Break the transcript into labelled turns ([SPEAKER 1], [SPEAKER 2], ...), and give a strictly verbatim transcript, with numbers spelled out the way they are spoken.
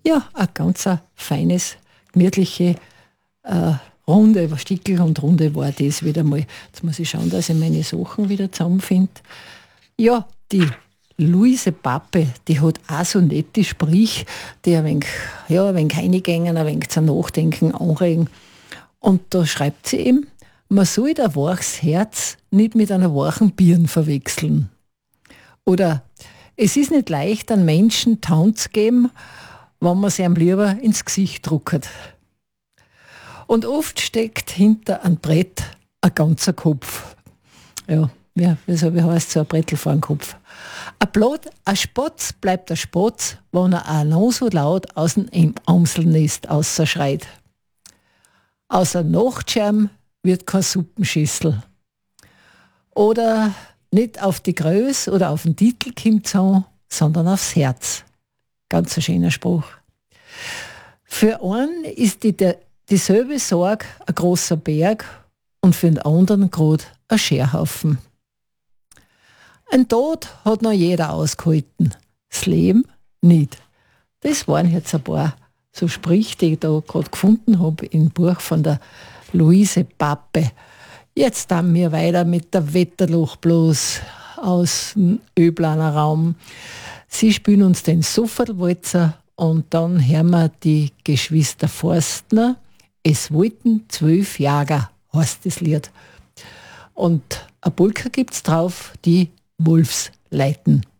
[SPEAKER 1] Ja, ein ganz ein feines, gemütliche, äh, runde, Stickel und runde war das wieder mal. Jetzt muss ich schauen, dass ich meine Sachen wieder zusammenfinde. Ja, die Luise Pape, die hat auch so nette Sprüche, die ein wenig, ja, ein wenig reingängen, ein wenig zum Nachdenken anregen. Und da schreibt sie eben, man soll ein waches Herz nicht mit einer wachen Birn verwechseln. Oder es ist nicht leicht, einem Menschen Taun zu geben, wenn man sie ihm lieber ins Gesicht druckt. Und oft steckt hinter einem Brett ein ganzer Kopf. Ja, ja wie, wie heißt so ein Brettel vor dem Kopf? Ein, Blatt, ein Spatz bleibt ein Spatz, wenn er auch noch so laut aus dem Amselnest ausschreit. Aus einem Nachtschirm wird keine Suppenschüssel. Oder nicht auf die Größe oder auf den Titel kommt es an, sondern aufs Herz. Ganz ein schöner Spruch. Für einen ist die, der, dieselbe Sorge ein großer Berg und für den anderen gerade ein Scherhaufen. Ein Tod hat noch jeder ausgehalten, das Leben nicht. Das waren jetzt ein paar so Sprüche, die ich da gerade gefunden habe im Buch von der Luise Pape. Jetzt dann wir weiter mit der Wetterluch bloß aus dem Öblaner Raum. Sie spielen uns den Sofferlwalzer und dann hören wir die Geschwister Forstner. Es wollten zwölf Jäger, heißt das Lied. Und eine Polka gibt's drauf, die Wolfsleiten.